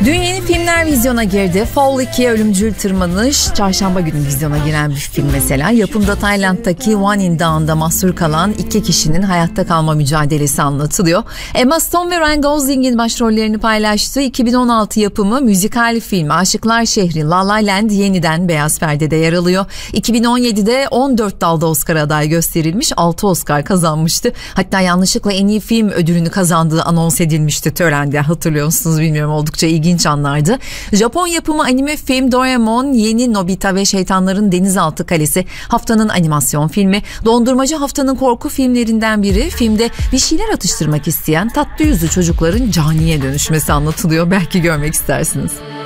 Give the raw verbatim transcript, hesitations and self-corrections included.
Dün yeni filmler vizyona girdi. Fall ikiye Ölümcül Tırmanış çarşamba günü vizyona giren bir film mesela. Yapımda Tayland'daki One In Dağı'nda mahsur kalan iki kişinin hayatta kalma mücadelesi anlatılıyor. Emma Stone ve Ryan Gosling'in başrollerini paylaştığı iki bin on altı yapımı müzikal film Aşıklar Şehri La La Land yeniden Beyaz Perde'de yer alıyor. iki bin on yedide on dört dalda Oscar aday gösterilmiş, altı Oscar kazanmıştı. Hatta yanlışlıkla en iyi film ödülünü kazandığı anons edilmişti törende, hatırlıyor musunuz bilmiyorum, oldukça ilginç anlardı. Japon yapımı anime film Doraemon Yeni Nobita ve Şeytanların Denizaltı Kalesi haftanın animasyon filmi. Dondurmacı haftanın korku filmlerinden biri. Filmde bir şeyler atıştırmak isteyen tatlı yüzlü çocukların caniye dönüşmesi anlatılıyor. Belki görmek istersiniz.